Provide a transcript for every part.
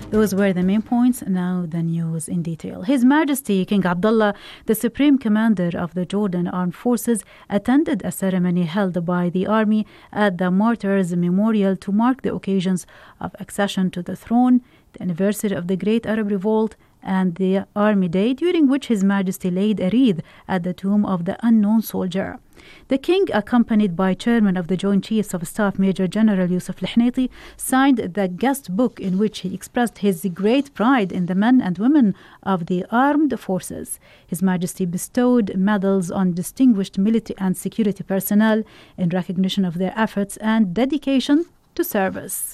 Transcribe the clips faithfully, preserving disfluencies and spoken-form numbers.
Those were the main points. Now the news in detail. His Majesty King Abdullah, the Supreme Commander of the Jordan Armed Forces, attended a ceremony held by the army at the Martyrs Memorial to mark the occasions of accession to the throne, the anniversary of the Great Arab Revolt, and the Army Day, during which His Majesty laid a wreath at the tomb of the unknown soldier. The King, accompanied by Chairman of the Joint Chiefs of Staff Major General Yusuf Al-Hnaiti, signed the guest book in which he expressed his great pride in the men and women of the armed forces. His Majesty bestowed medals on distinguished military and security personnel in recognition of their efforts and dedication to service.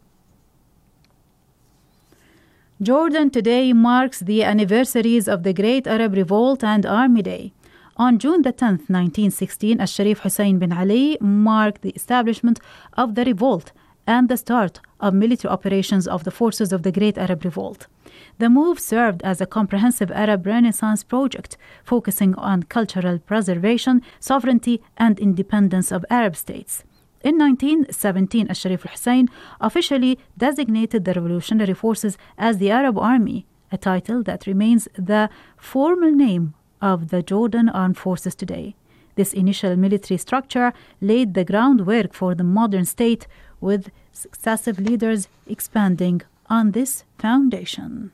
Jordan today marks the anniversaries of the Great Arab Revolt and Army Day. On June the tenth, nineteen sixteen, Al-Sharif Hussein bin Ali marked the establishment of the revolt and the start of military operations of the forces of the Great Arab Revolt. The move served as a comprehensive Arab Renaissance project focusing on cultural preservation, sovereignty, and independence of Arab states. In nineteen seventeen, Al-Sharif Hussein officially designated the revolutionary forces as the Arab Army, a title that remains the formal name of the Jordan Armed Forces today. This initial military structure laid the groundwork for the modern state, with successive leaders expanding on this foundation.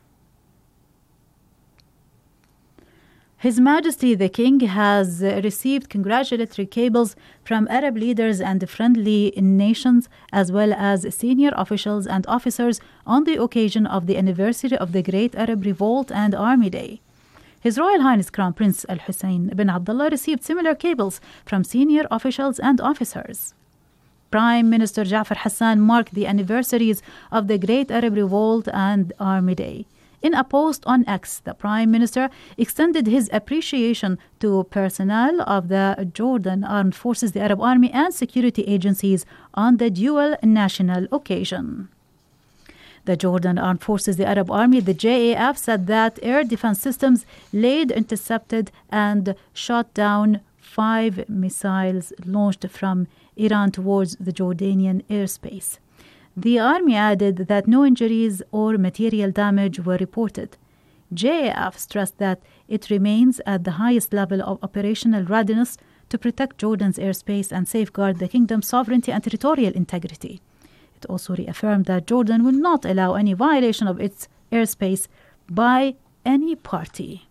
His Majesty the King has received congratulatory cables from Arab leaders and friendly nations, as well as senior officials and officers, on the occasion of the anniversary of the Great Arab Revolt and Army Day. His Royal Highness Crown Prince Al-Hussein bin Abdullah received similar cables from senior officials and officers. Prime Minister Ja'far Hassan marked the anniversaries of the Great Arab Revolt and Army Day. In a post on X, the Prime Minister extended his appreciation to personnel of the Jordan Armed Forces, the Arab Army, and security agencies on the dual national occasion. The Jordan Armed Forces, the Arab Army, the J A F, said that air defense systems laid, intercepted, and shot down five missiles launched from Iran towards the Jordanian airspace. The Army added that no injuries or material damage were reported. J A F stressed that it remains at the highest level of operational readiness to protect Jordan's airspace and safeguard the kingdom's sovereignty and territorial integrity. It also reaffirmed that Jordan will not allow any violation of its airspace by any party.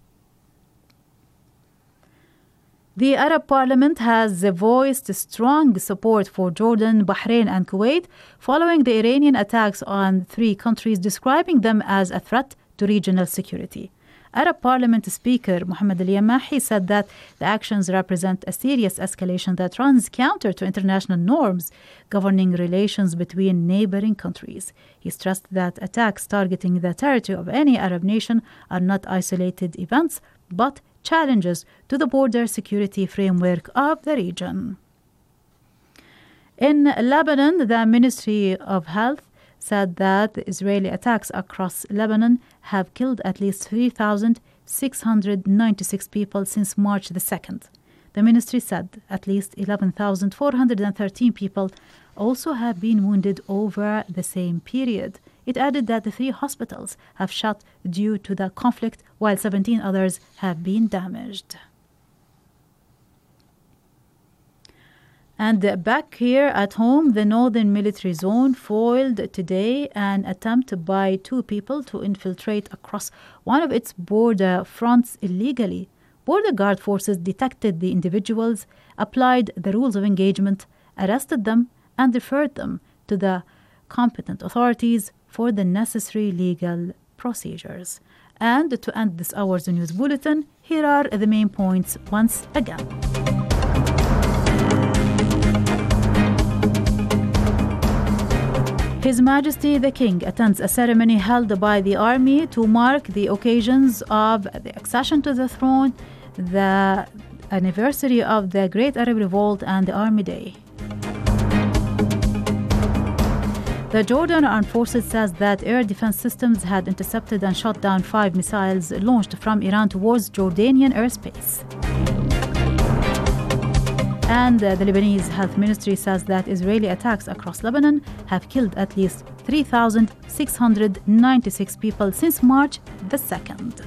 The Arab Parliament has voiced strong support for Jordan, Bahrain, and Kuwait following the Iranian attacks on three countries, describing them as a threat to regional security. Arab Parliament Speaker Mohammed Al-Yamahi said that the actions represent a serious escalation that runs counter to international norms governing relations between neighboring countries. He stressed that attacks targeting the territory of any Arab nation are not isolated events, but challenges to the border security framework of the region. In Lebanon, the Ministry of Health said that the Israeli attacks across Lebanon have killed at least three thousand six hundred ninety-six people since March the second. The ministry said at least eleven thousand four hundred thirteen people also have been wounded over the same period. It added that the three hospitals have shut due to the conflict, while seventeen others have been damaged. And back here at home, the Northern Military Zone foiled today an attempt by two people to infiltrate across one of its border fronts illegally. Border Guard forces detected the individuals, applied the rules of engagement, arrested them, and referred them to the competent authorities for the necessary legal procedures. And to end this hour's news bulletin, here are the main points once again. His Majesty the King attends a ceremony held by the army to mark the occasions of the accession to the throne, the anniversary of the Great Arab Revolt, and the Army Day. The Jordan Armed Forces says that air defense systems had intercepted and shot down five missiles launched from Iran towards Jordanian airspace. And uh, the Lebanese Health Ministry says that Israeli attacks across Lebanon have killed at least three thousand six hundred ninety-six people since March the second.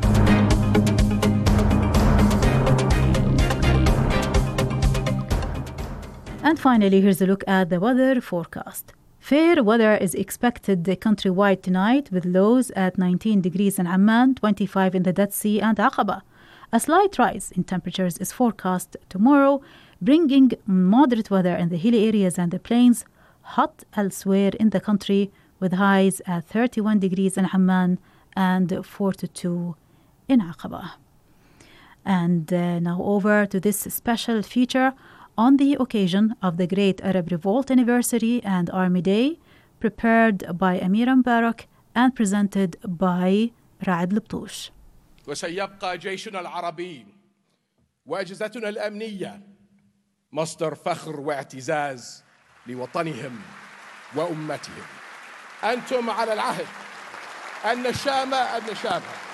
And finally, here's a look at the weather forecast. Fair weather is expected countrywide tonight with lows at nineteen degrees in Amman, twenty-five in the Dead Sea and Aqaba. A slight rise in temperatures is forecast tomorrow, bringing moderate weather in the hilly areas and the plains, hot elsewhere in the country with highs at thirty-one degrees in Amman and forty-two in Aqaba. And uh, now over to this special feature on the occasion of the Great Arab Revolt Anniversary and Army Day, prepared by Amira Mbarak and presented by Raed Lbtoush. وسيبقى جيشنا العربي وأجهزتنا الأمنية مصدر فخر واعتزاز لوطنهم وأمتهم. أنتم على العهد النشامة النشامة